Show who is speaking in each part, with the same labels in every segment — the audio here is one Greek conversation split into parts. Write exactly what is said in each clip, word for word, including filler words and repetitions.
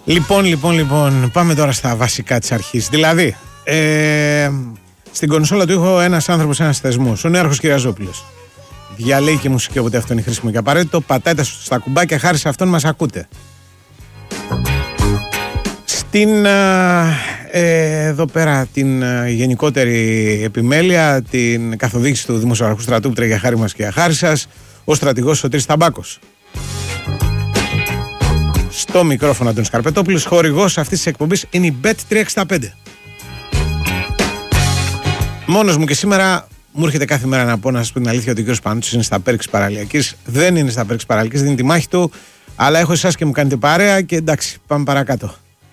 Speaker 1: Λοιπόν, λοιπόν, λοιπόν, πάμε τώρα στα βασικά της αρχής. Δηλαδή, ε, στην κονσόλα του έχω ένας άνθρωπος, ένας θεσμός, ο Νέαρχος Κυριαζόπουλος. Διαλέγει και μουσική, όποτε αυτό είναι χρήσιμο και απαραίτητο. Πατάτε στα κουμπάκια, χάρη σε αυτόν μας ακούτε. Στην ε, εδώ πέρα την ε, γενικότερη επιμέλεια, την καθοδήγηση του δημοσιογραφικού στρατού που τρέχει για χάρη μας και για χάρη σας, ο στρατηγός Σωτήρης Ταμπάκος. Στο μικρόφωνο Αντώνης Καρπετόπουλος, χορηγός αυτής της εκπομπής είναι η μπετ τριακόσια εξήντα πέντε. Μόνος μου και σήμερα μου έρχεται κάθε μέρα να πω, να σας πω την αλήθεια, ότι ο κ. Πανούτσης είναι στα πέρξη παραλιακής. Δεν είναι στα πέρξη παραλιακής, δίνει τη μάχη του, αλλά έχω εσάς και μου κάνετε παρέα και εντάξει, πάμε παρακάτω.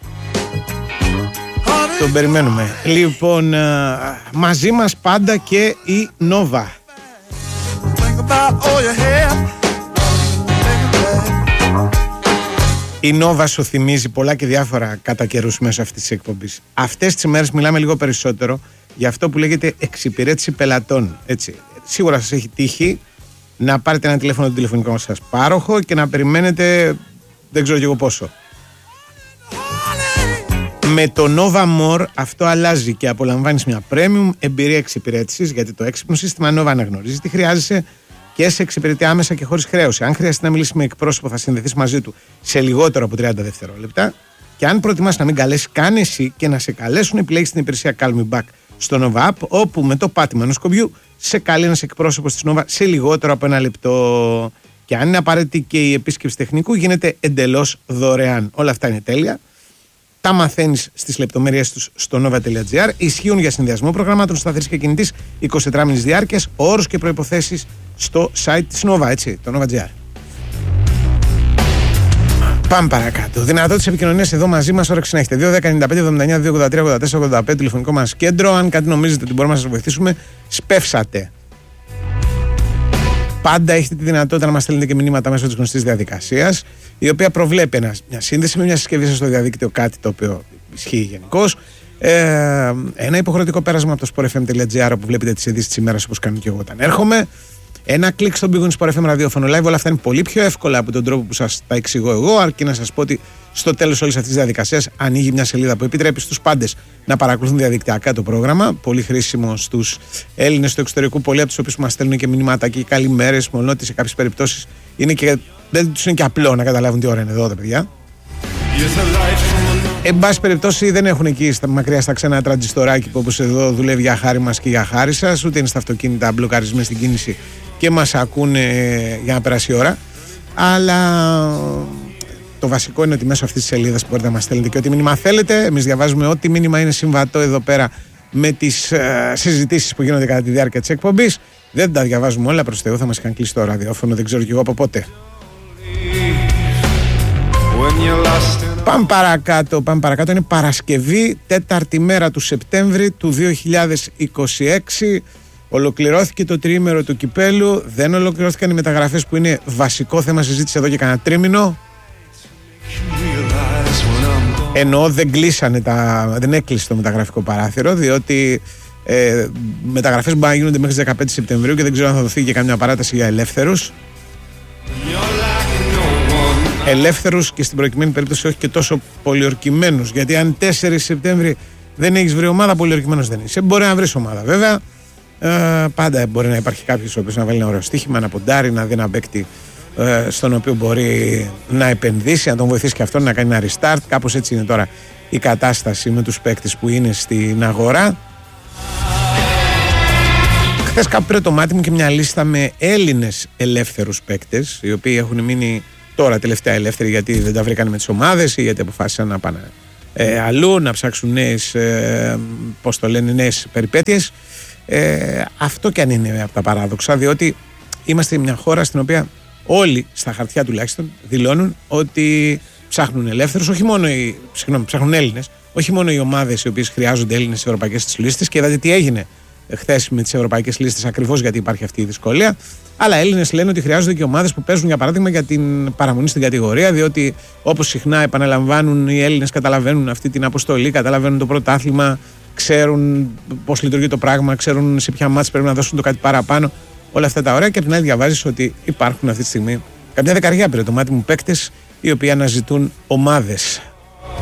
Speaker 1: Τον περιμένουμε. Λοιπόν, μαζί μας πάντα και η Νόβα. Η Νόβα σου θυμίζει πολλά και διάφορα κατά καιρούς μέσα αυτής της εκπομπής. Αυτές τις ημέρες μιλάμε λίγο περισσότερο για αυτό που λέγεται εξυπηρέτηση πελατών. Έτσι. Σίγουρα σας έχει τύχει να πάρετε ένα τηλέφωνο του τηλεφωνικού σας πάροχο και να περιμένετε δεν ξέρω και εγώ πόσο. Με το Nova More αυτό αλλάζει και απολαμβάνεις μια premium εμπειρία εξυπηρέτησης, γιατί το έξυπνο σύστημα Nova αναγνωρίζει τι χρειάζεσαι και σε εξυπηρετεί άμεσα και χωρίς χρέωση. Αν χρειαστεί να μιλήσεις με εκπρόσωπο, θα συνδεθείς μαζί του σε λιγότερο από τριάντα δευτερόλεπτα. Και αν προτιμάς να μην καλέσεις καν εσύ και να σε καλέσουν, επιλέγεις την υπηρεσία Call Me Back στο Nova App, όπου με το πάτημα ενός κουμπιού σε καλεί ένας εκπρόσωπος της Nova σε λιγότερο από ένα λεπτό. Και αν είναι απαραίτητη και η επίσκεψη τεχνικού, γίνεται εντελώς δωρεάν. Όλα αυτά είναι τέλεια. Τα μαθαίνεις στις λεπτομέρειες τους στο nova τελεία gr. Ισχύουν για συνδυασμό προγραμμάτων σταθερής και κινητής εικοσιτετράμινης διάρκειας. Όρους και προϋποθέσεις στο site της Nova, έτσι, το nova.gr. Πάμε παρακάτω. Δυνατότητες επικοινωνίας εδώ μαζί μας, όρεξη να έχετε. δύο δέκα ενενήντα πέντε εβδομήντα εννιά δύο ογδόντα τρία ογδόντα τέσσερα ογδόντα πέντε, τηλεφωνικό μας κέντρο. Αν κάτι νομίζετε ότι μπορούμε να σας βοηθήσουμε, σπεύσατε. Πάντα έχετε τη δυνατότητα να μας στέλνετε και μηνύματα μέσω της γνωστής διαδικασίας, η οποία προβλέπει ένα, μια σύνδεση με μια συσκευή σας στο διαδίκτυο, κάτι το οποίο ισχύει γενικώς. Ε, ένα υποχρεωτικό πέρασμα από το sport f m τελεία gr, όπου βλέπετε τις ειδήσεις της ημέρας όπως κάνω και εγώ όταν έρχομαι. Ένα κλικ στον πηγούνι Sport εφ εμ ραδιόφωνο live. Όλα αυτά είναι πολύ πιο εύκολα από τον τρόπο που σας τα εξηγώ εγώ, αρκεί να σας πω ότι στο τέλος όλης αυτής της διαδικασίας ανοίγει μια σελίδα που επιτρέπει στους πάντες να παρακολουθούν διαδικτυακά το πρόγραμμα. Πολύ χρήσιμο στους Έλληνες του εξωτερικού, πολλοί από τους οποίους μας στέλνουν και μηνύματα και καλημέρες, μόνο ότι σε κάποιες περιπτώσεις είναι και, δεν τους είναι και απλό να καταλάβουν τι ώρα είναι εδώ τα παιδιά. Εν πάση περιπτώσει δεν έχουν εκεί στα, μακριά στα ξένα τραντζιστοράκι που όπως εδώ δουλεύει για χάρη μας και για χάρη σας, ούτε είναι στα αυτοκίνητα μπλοκαρισμένοι στην κίνηση και μας ακούνε για να περάσει η ώρα. Αλλά το βασικό είναι ότι μέσω αυτής της σελίδας που μπορείτε να μας στέλνετε και ό,τι μήνυμα θέλετε, εμείς διαβάζουμε ό,τι μήνυμα είναι συμβατό εδώ πέρα με τις ε, συζητήσεις που γίνονται κατά τη διάρκεια της εκπομπής. Δεν τα διαβάζουμε όλα, προς Θεού, θα μας είχαν κλείσει το ραδιόφωνο, δεν ξέρω κι εγώ από πότε. Πάμε παρακάτω, πάμε παρακάτω. Είναι Παρασκευή, τέταρτη μέρα του Σεπτέμβρη του δύο χιλιάδες είκοσι έξι. Ολοκληρώθηκε το τριήμερο του κυπέλου. Δεν ολοκληρώθηκαν οι μεταγραφές που είναι βασικό θέμα συζήτηση εδώ και κανένα τρίμηνο. Ενώ δεν κλείσανε τα, δεν έκλεισε το μεταγραφικό παράθυρο, διότι ε, μεταγραφές μπορεί να γίνονται μέχρι τις δεκαπέντε Σεπτεμβρίου και δεν ξέρω αν θα δοθεί και καμιά παράταση για ελεύθερους. Ελεύθερους και στην προκειμένη περίπτωση όχι και τόσο πολιορκημένους. Γιατί αν τέσσερις Σεπτέμβρη δεν έχεις βρει ομάδα, πολιορκημένος δεν είσαι. Μπορεί να βρεις ομάδα βέβαια. Ε, πάντα μπορεί να υπάρχει κάποιος ο οποίος να βάλει ένα ωραίο στοίχημα, να ποντάρει, να δει ένα παίκτη ε, στον οποίο μπορεί να επενδύσει, να τον βοηθήσει και αυτόν να κάνει ένα restart. Κάπως έτσι είναι τώρα η κατάσταση με τους παίκτες που είναι στην αγορά. Χθες κάπου πήρε το μάτι μου και μια λίστα με Έλληνες ελεύθερους παίκτες, οι οποίοι έχουν μείνει τώρα τελευταία ελεύθεροι γιατί δεν τα βρήκαν με τις ομάδες ή γιατί αποφάσισαν να πάνε ε, αλλού, να ψάξουν νέες, ε, πώς το λένε, νέες περιπέτειες. Ε, αυτό και αν είναι από τα παράδοξα, διότι είμαστε μια χώρα στην οποία όλοι, στα χαρτιά τουλάχιστον, δηλώνουν ότι ψάχνουν ελεύθερους, όχι μόνο οι, συγγνώμη, ψάχνουν Έλληνες, όχι μόνο οι ομάδες οι οποίες χρειάζονται Έλληνες στις ευρωπαϊκές τις λίστες, και είδατε τι έγινε χθες με τις ευρωπαϊκές λίστες, ακριβώς γιατί υπάρχει αυτή η δυσκολία. Αλλά Έλληνες λένε ότι χρειάζονται και ομάδες που παίζουν, για παράδειγμα, για την παραμονή στην κατηγορία, διότι όπως συχνά επαναλαμβάνουν, οι Έλληνες καταλαβαίνουν αυτή την αποστολή, καταλαβαίνουν το πρωτάθλημα, ξέρουν πώς λειτουργεί το πράγμα, ξέρουν σε ποια μάτς πρέπει να δώσουν το κάτι παραπάνω. Όλα αυτά τα ωραία. Και απ' την άλλη, διαβάζεις ότι υπάρχουν αυτή τη στιγμή καμιά δεκαριά, πήρε το μάτι μου, παίκτες οι οποίοι αναζητούν ομάδες.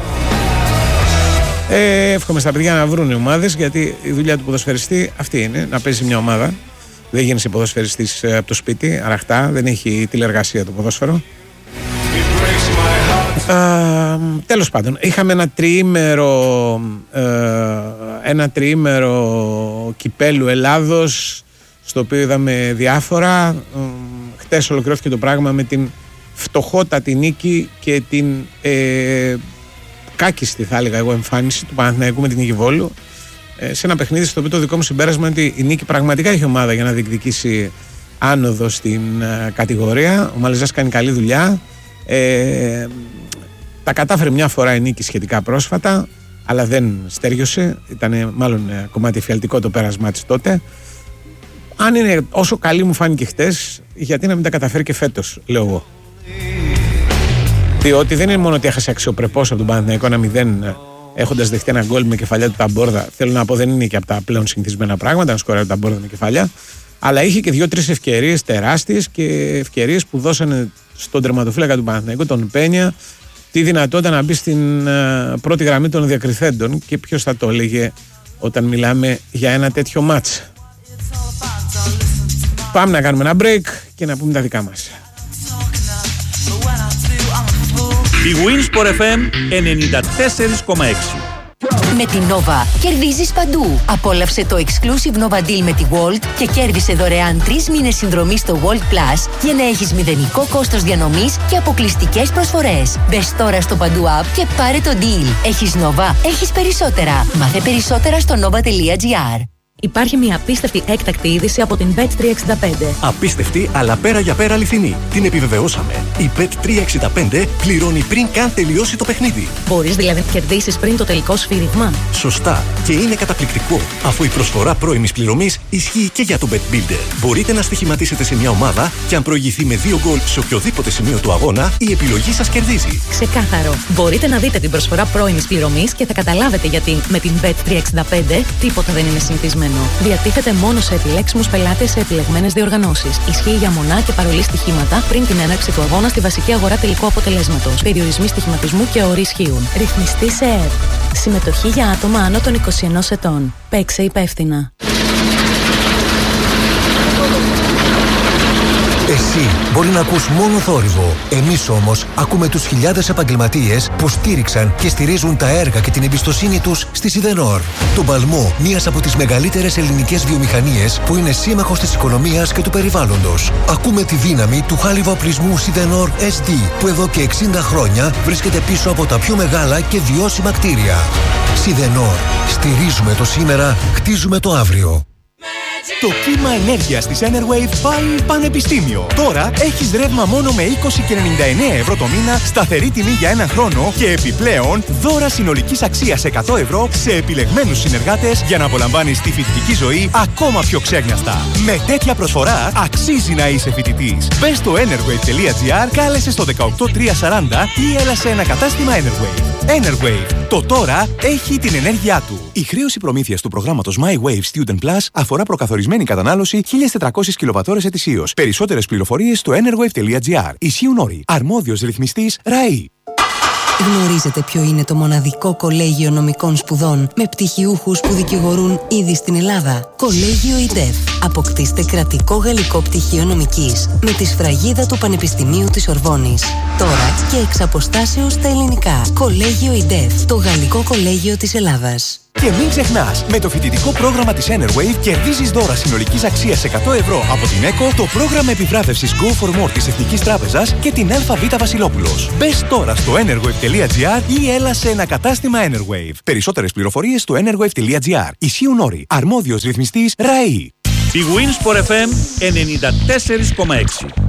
Speaker 1: Ε, εύχομαι στα παιδιά να βρουν οι ομάδες, γιατί η δουλειά του ποδοσφαιριστή αυτή είναι, να παίζει μια ομάδα. Δεν γίνεσαι ποδοσφαιριστής από το σπίτι, αραχτά, δεν έχει τηλεργασία το ποδόσφαιρο. Uh, τέλος πάντων, είχαμε ένα τριήμερο uh, ένα τριήμερο κυπέλου Ελλάδος, στο οποίο είδαμε διάφορα. uh, Χτες ολοκληρώθηκε το πράγμα με την φτωχότατη νίκη και την ε, κάκιστη, θα έλεγα εγώ, εμφάνιση του Παναθηναϊκού με την νίκη Βόλου, ε, σε ένα παιχνίδι στο οποίο το δικό μου συμπέρασμα είναι ότι η νίκη πραγματικά έχει ομάδα για να διεκδικήσει άνοδο στην ε, κατηγορία. Ο Μαλεζάς κάνει καλή δουλειά. Ε, τα κατάφερε μια φορά η νίκη σχετικά πρόσφατα, αλλά δεν στέργιωσε. Ήταν μάλλον ε, κομμάτι εφιαλτικό το πέρασμά της τότε. Αν είναι όσο καλή μου φάνηκε χτες, γιατί να μην τα καταφέρει και φέτος, λέω εγώ. Διότι δεν είναι μόνο ότι έχασε αξιοπρεπώς από τον Παναθηναϊκό ένα μηδέν, έχοντας δεχτεί ένα γκολ με κεφαλιά του Ταμπόρδα. Θέλω να πω, δεν είναι και από τα πλέον συνηθισμένα πράγματα να σκοράρει τον Ταμπόρδα με κεφαλιά. Αλλά είχε και δύο-τρεις ευκαιρίες τεράστιες και ευκαιρίες που δώσανε στον τερματοφύλακα του Παναθηναϊκού, τον Πένια, τη δυνατότητα να μπει στην uh, πρώτη γραμμή των διακριθέντων. Και ποιος θα το έλεγε όταν μιλάμε για ένα τέτοιο μάτς. Πάμε να κάνουμε ένα break και να πούμε τα δικά μας.
Speaker 2: Η Winsport εφ εμ ενενήντα τέσσερα κόμμα έξι.
Speaker 3: Με την Nova κερδίζεις παντού. Απόλαυσε το exclusive Nova Deal με τη World και κέρδισε δωρεάν τρεις μήνες συνδρομή στο World Plus για να έχεις μηδενικό κόστος διανομής και αποκλειστικές προσφορές. Μπες τώρα στο παντού app και πάρε το deal. Έχεις Nova, έχεις περισσότερα. Μάθε περισσότερα στο nova τελεία gr.
Speaker 4: Υπάρχει μια απίστευτη έκτακτη είδηση από την μπετ τριακόσια εξήντα πέντε.
Speaker 5: Απίστευτη, αλλά πέρα για πέρα αληθινή. Την επιβεβαιώσαμε. Η μπετ τριακόσια εξήντα πέντε πληρώνει πριν καν τελειώσει το παιχνίδι.
Speaker 4: Μπορείς δηλαδή να κερδίσεις πριν το τελικό σφύριγμα.
Speaker 5: Σωστά. Και είναι καταπληκτικό, αφού η προσφορά πρώιμης πληρωμής ισχύει και για το Bet Builder. Μπορείτε να στοιχηματίσετε σε μια ομάδα και αν προηγηθεί με δύο γκολ σε οποιοδήποτε σημείο του αγώνα, η επιλογή σας κερδίζει.
Speaker 4: Ξεκάθαρο. Μπορείτε να δείτε την προσφορά πρώιμης πληρωμής και θα καταλάβετε γιατί με την μπετ τριακόσια εξήντα πέντε τίποτα δεν είναι συνηθισμένο. Διατίθεται μόνο σε επιλέξιμους πελάτες σε επιλεγμένες διοργανώσεις. Ισχύει για μονά και παρολί στοιχήματα πριν την έναρξη του αγώνα στη βασική αγορά τελικού αποτελέσματος. Περιορισμοί στοιχηματισμού και όροι ισχύουν. Ρυθμιστή σε ΕΡΤ. Συμμετοχή για άτομα άνω των είκοσι ενός ετών. Παίξε υπεύθυνα.
Speaker 6: Εσύ μπορεί να ακούς μόνο θόρυβο. Εμείς όμως ακούμε τους χιλιάδες επαγγελματίες που στήριξαν και στηρίζουν τα έργα και την εμπιστοσύνη τους στη Σιδενόρ. Τον παλμό μιας από τις μεγαλύτερες ελληνικές βιομηχανίες που είναι σύμμαχος της οικονομίας και του περιβάλλοντος. Ακούμε τη δύναμη του χάλιβα-οπλισμού Σιδενόρ ες ντι που εδώ και εξήντα χρόνια βρίσκεται πίσω από τα πιο μεγάλα και βιώσιμα κτίρια. Σιδενόρ. Στηρίζουμε το σήμερα, χτίζουμε το αύριο.
Speaker 7: Το κύμα ενέργειας της Enerwave πάει πανεπιστήμιο. Τώρα έχεις ρεύμα μόνο με είκοσι και ενενήντα εννέα ευρώ το μήνα, σταθερή τιμή για έναν χρόνο και επιπλέον δώρα συνολικής αξίας εκατό ευρώ σε επιλεγμένους συνεργάτες για να απολαμβάνεις τη φοιτητική ζωή ακόμα πιο ξέγνιαστα. Με τέτοια προσφορά αξίζει να είσαι φοιτητής. Μπες στο enerwave τελεία gr, κάλεσε στο δεκαοκτώ τριακόσια σαράντα ή έλα σε ένα κατάστημα Enerwave. Enerwave. Το τώρα έχει την ενέργειά του. Η χρέωση προμήθειας του προγράμματος My Wave Student Plus αφορά προκαθορισμένη κατανάλωση χίλιες τετρακόσιες κιλοβατόρες ετησίως. Περισσότερες πληροφορίες στο enerwave τελεία gr. Ισχύουν όροι. Αρμόδιος ρυθμιστής ΡΑΗ.
Speaker 3: Γνωρίζετε ποιο είναι το μοναδικό κολέγιο νομικών σπουδών με πτυχιούχους που δικηγορούν ήδη στην Ελλάδα? Κολέγιο ΙΝΤΕΦ. Αποκτήστε κρατικό γαλλικό πτυχίο νομικής με τη σφραγίδα του Πανεπιστημίου της Ορβόνης. Τώρα και εξ αποστάσεως στα ελληνικά. Κολέγιο ΙΝΤΕΦ. Το γαλλικό κολέγιο της Ελλάδας.
Speaker 7: Και μην ξεχνάς, με το φοιτητικό πρόγραμμα της Enerwave κερδίζεις δώρα συνολικής αξίας εκατό ευρώ από την ΕΚΟ, το πρόγραμμα επιβράβευσης Go for More της Εθνικής Τράπεζας και την ΑΒ Βασιλόπουλος. Μπες τώρα στο enerwave τελεία gr ή έλα σε ένα κατάστημα Enerwave. Περισσότερες πληροφορίες στο enerwave τελεία gr. Ισχύουν όροι. Αρμόδιος ρυθμιστής ΡΑΗ.
Speaker 2: Η Winsport εφ εμ ενενήντα τέσσερα κόμμα έξι.